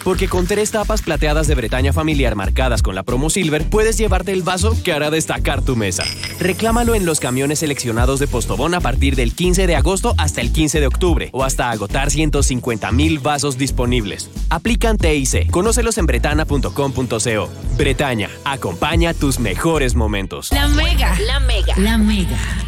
Porque con 3 tapas plateadas de Bretaña familiar marcadas con la promo Silver, puedes llevarte el vaso que hará destacar tu mesa. Reclámalo en los camiones seleccionados de Postobón a partir del 15 de agosto hasta el 15 de octubre o hasta agotar 150,000 vasos disponibles. Aplican TIC. Conócelos en bretana.com.co. Bretaña, acompaña tus mejores momentos. La Mega. La Mega. La Mega.